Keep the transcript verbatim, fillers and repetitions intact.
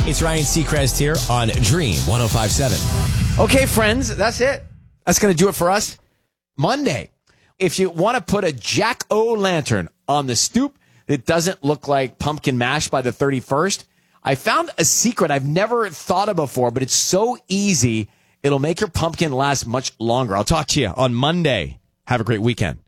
It's Ryan Seacrest here on Dream one oh five point seven. Okay, friends, that's it. That's going to do it for us. Monday. If you want to put a jack-o'-lantern on the stoop that doesn't look like pumpkin mash by the thirty-first, I found a secret I've never thought of before, but it's so easy, it'll make your pumpkin last much longer. I'll talk to you on Monday. Have a great weekend.